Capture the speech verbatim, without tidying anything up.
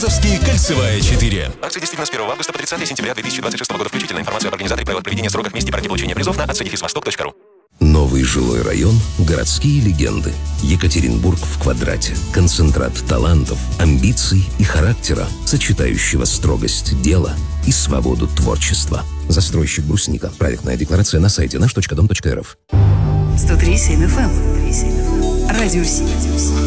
Морозовский, Кольцевая, четыре. Акция действительно с первого августа по тридцатое сентября две тысячи двадцать шестого года включительно. Информацию об организаторе, правилах проведения, сроках, месте и порядке получения призов на ацдефисвосток точка ру. Новый жилой район, городские легенды. Екатеринбург в квадрате. Концентрат талантов, амбиций и характера, сочетающего строгость дела и свободу творчества. Застройщик Брусника. Проектная декларация на сайте наш точка дом точка рф. сто три и семь эф эм. Радио Си.